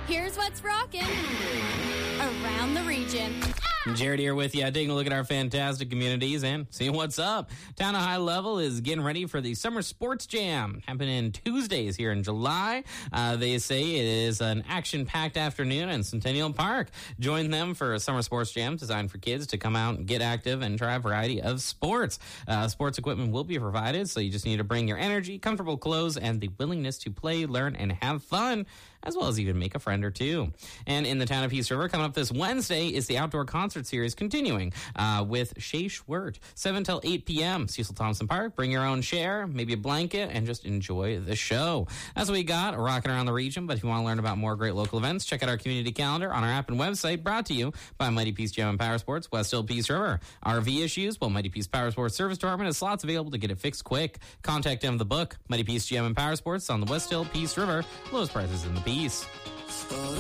Here's what's rocking around the region. Jared here with you, taking a look at our fantastic communities and seeing what's up. Town of High Level is getting ready for the Summer Sports Jam, happening Tuesdays here in July. They say it is an action-packed afternoon in Centennial Park. Join them for a Summer Sports Jam designed for kids to come out and get active and try a variety of sports. Sports equipment will be provided, so you just need to bring your energy, comfortable clothes, and the willingness to play, learn, and have fun, as well as even make a friend or two. And in the town of Peace River, coming up this Wednesday is the Outdoor Concert Series continuing with Shay Schwert, 7 till 8 p.m. Cecil Thompson Park. Bring your own chair, maybe a blanket, and just enjoy the show. That's what we got rocking around the region. But if you want to learn about more great local events, check out our community calendar on our app and website, brought to you by Mighty Peace Gym and Power Sports, West Hill, Peace River. RV issues? Well, Mighty Peace Power Sports Service Department has slots available to get it fixed quick. Contact them the book, Mighty Peace Gym and Power Sports on the West Hill, Peace River. Lowest prices in the Peace.